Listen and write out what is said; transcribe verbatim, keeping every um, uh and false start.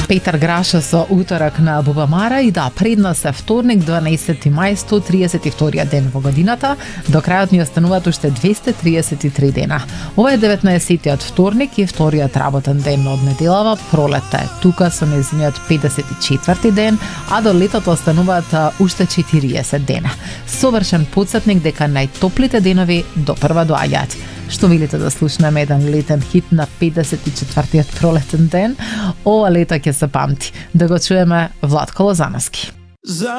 Петар Граша со уторак на Бубамара и да, пред нас е вторник, дванаесети мај, сто триесет и вториот ден во годината. До крајот ни остануваат уште двесте триесет и три дена. Ова е деветнаесеттиот вторник и вториот работен ден од неделава. Пролетта е тука со нејзиниот педесет и четврти ден, а до летото остануваат уште четириесет дена. Совршен потсетник дека најтоплите денови допрва доаѓаат. Што велите да слушнеме еден летен хит на педесет и четвртиот пролетен ден? Ова лето ќе се памти. Да го чуеме Владко Лозановски.